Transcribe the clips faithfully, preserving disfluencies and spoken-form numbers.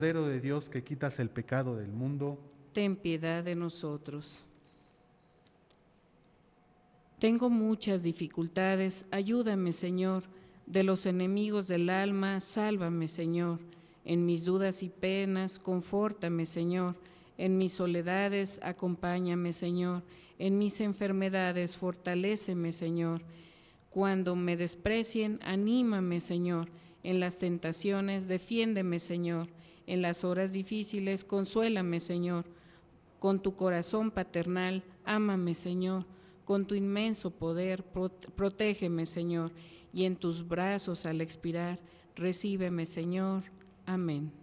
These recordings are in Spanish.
Cordero de Dios que quitas el pecado del mundo, ten piedad de nosotros. Tengo muchas dificultades, ayúdame, Señor. De los enemigos del alma, sálvame, Señor. En mis dudas y penas, confórtame, Señor. En mis soledades, acompáñame, Señor. En mis enfermedades, fortaléceme, Señor. Cuando me desprecien, anímame, Señor. En las tentaciones, defiéndeme, Señor. En las horas difíciles, consuélame, Señor. Con tu corazón paternal, ámame, Señor. Con tu inmenso poder, protégeme, Señor. Y en tus brazos, al expirar, recíbeme, Señor. Amén.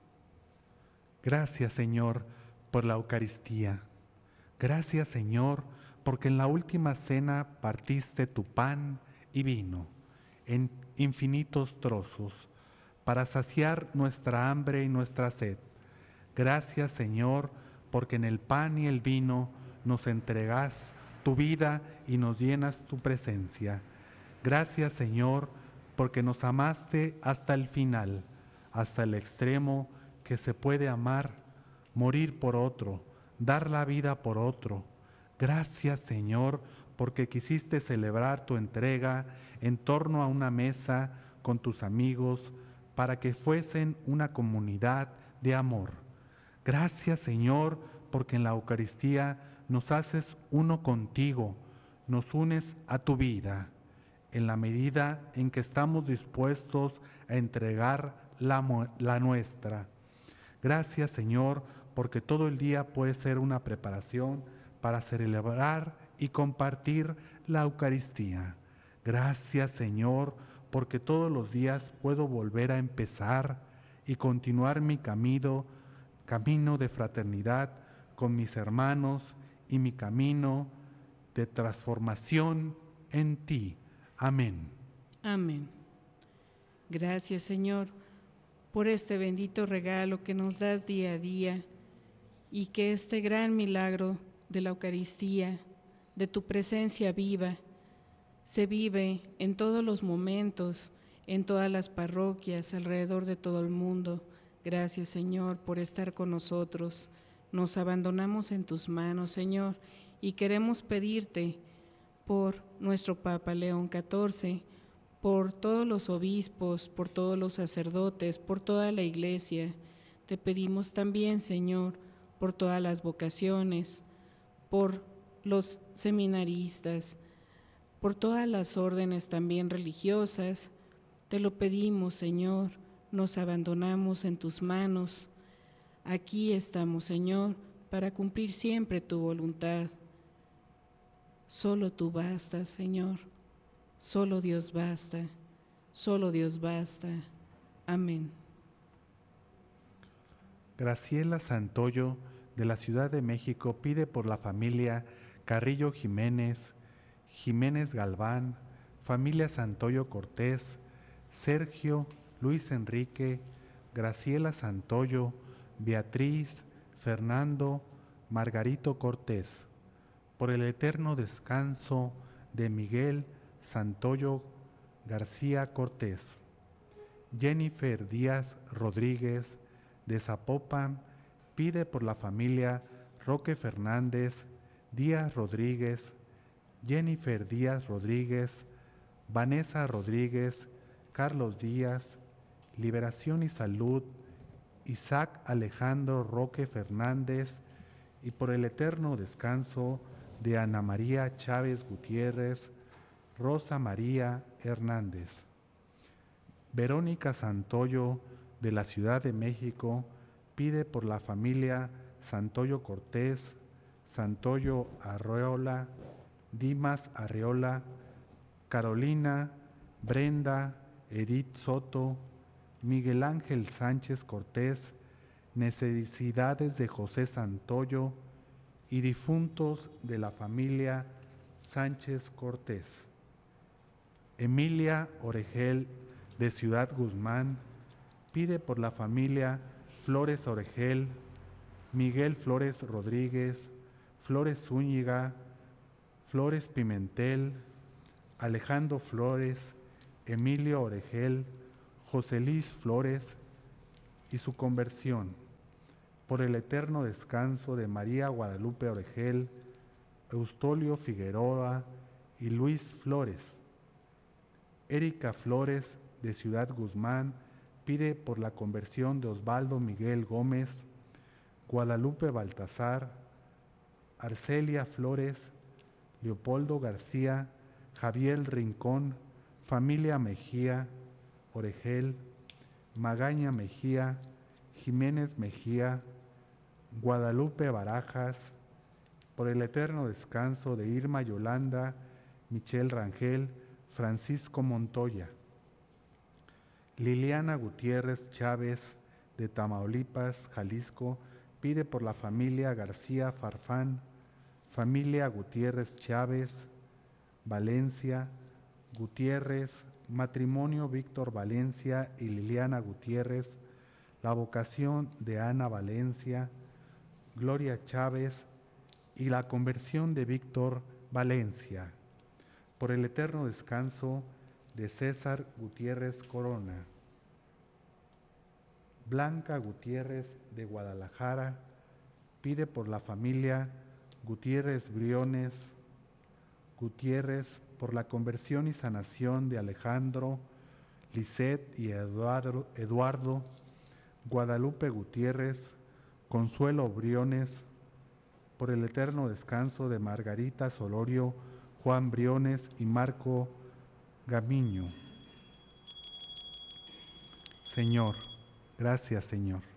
gracias Señor por la Eucaristía. Gracias Señor porque en la última cena partiste tu pan y vino en infinitos trozos para saciar nuestra hambre y nuestra sed. Gracias Señor porque en el pan y el vino nos entregas tu vida y nos llenas tu presencia. Gracias Señor porque nos amaste hasta el final, hasta el extremo que se puede amar, morir por otro, dar la vida por otro. Gracias Señor porque quisiste celebrar tu entrega en torno a una mesa con tus amigos para que fuesen una comunidad de amor. Gracias Señor porque en la Eucaristía nos haces uno contigo, nos unes a tu vida, en la medida en que estamos dispuestos a entregar la, la nuestra. Gracias Señor porque todo el día puede ser una preparación para celebrar y compartir la Eucaristía. Gracias Señor porque todos los días puedo volver a empezar y continuar mi camino, camino de fraternidad con mis hermanos y mi camino de transformación en ti. Amén. Amén. Gracias, Señor, por este bendito regalo que nos das día a día y que este gran milagro de la Eucaristía, de tu presencia viva, se vive en todos los momentos, en todas las parroquias, alrededor de todo el mundo. Gracias, Señor, por estar con nosotros. Nos abandonamos en tus manos, Señor, y queremos pedirte por nuestro Papa León catorce, por todos los obispos, por todos los sacerdotes, por toda la Iglesia. Te pedimos también, Señor, por todas las vocaciones, por los seminaristas, por todas las órdenes también religiosas. Te lo pedimos, Señor, nos abandonamos en tus manos. Aquí estamos, Señor, para cumplir siempre tu voluntad. Solo tú bastas, Señor. Solo Dios basta. Solo Dios basta. Amén. Graciela Santoyo, de la Ciudad de México, pide por la familia Carrillo Jiménez, Jiménez Galván, familia Santoyo Cortés, Sergio, Luis Enrique, Graciela Santoyo, Beatriz, Fernando, Margarito Cortés, por el eterno descanso de Miguel Santoyo García Cortés. Jennifer Díaz Rodríguez, de Zapopan, pide por la familia Roque Fernández, Díaz Rodríguez, Jennifer Díaz Rodríguez, Vanessa Rodríguez, Carlos Díaz, Liberación y Salud, Isaac Alejandro Roque Fernández, y por el eterno descanso de Ana María Chávez Gutiérrez, Rosa María Hernández. Verónica Santoyo, de la Ciudad de México, pide por la familia Santoyo Cortés, Santoyo Arreola, Dimas Arreola, Carolina, Brenda, Edith Soto, Miguel Ángel Sánchez Cortés, necesidades de José Santoyo y difuntos de la familia Sánchez Cortés. Emilia Oregel, de Ciudad Guzmán, pide por la familia Flores Oregel, Miguel Flores Rodríguez, Flores Zúñiga, Flores Pimentel, Alejandro Flores, Emilio Oregel, José Luis Flores, y su conversión, por el eterno descanso de María Guadalupe Oregel, Eustolio Figueroa y Luis Flores. Erika Flores, de Ciudad Guzmán, pide por la conversión de Osvaldo Miguel Gómez, Guadalupe Baltazar, Arcelia Flores, Leopoldo García, Javier Rincón, familia Mejía, Oregel, Magaña Mejía, Jiménez Mejía, Guadalupe Barajas, por el eterno descanso de Irma Yolanda, Michelle Rangel, Francisco Montoya. Liliana Gutiérrez Chávez, de Tamaulipas, Jalisco, pide por la familia García Farfán, familia Gutiérrez Chávez, Valencia, Gutiérrez, matrimonio Víctor Valencia y Liliana Gutiérrez, la vocación de Ana Valencia, Gloria Chávez y la conversión de Víctor Valencia, por el eterno descanso de César Gutiérrez Corona. Blanca Gutiérrez, de Guadalajara, pide por la familia Gutiérrez Briones Gutiérrez, por la conversión y sanación de Alejandro, Lisette y Eduardo, Eduardo Guadalupe Gutiérrez, Consuelo Briones, por el eterno descanso de Margarita Solorio, Juan Briones y Marco Gamiño. Señor, gracias Señor.